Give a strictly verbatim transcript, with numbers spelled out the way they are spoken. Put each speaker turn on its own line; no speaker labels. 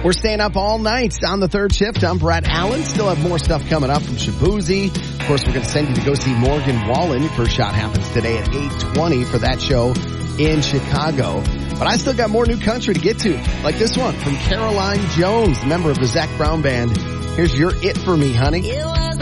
We're staying up all night on the third shift. I'm Brett Allen. Still have more stuff coming up from Shaboozey. Of course, we're going to send you to go see Morgan Wallen. Your first shot happens today at eight twenty for that show in Chicago. But I still got more new country to get to, like this one from Caroline Jones, member of the Zac Brown Band. Here's Your It For Me, Honey.
It was